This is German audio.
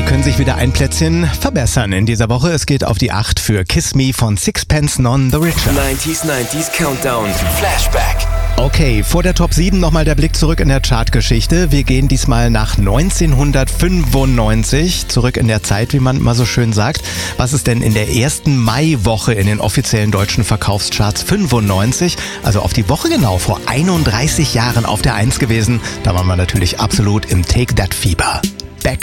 können sich wieder ein Plätzchen verbessern in dieser Woche. Es geht auf die 8 für Kiss Me von Sixpence None the Richer. 90s Countdown. Flashback. Okay, vor der Top 7 nochmal der Blick zurück in der Chartgeschichte. Wir gehen diesmal nach 1995, zurück in der Zeit, wie man immer so schön sagt. Was ist denn in der ersten Maiwoche in den offiziellen deutschen Verkaufscharts 95, also auf die Woche genau, vor 31 Jahren auf der 1 gewesen? Da waren wir natürlich absolut im Take That Fieber.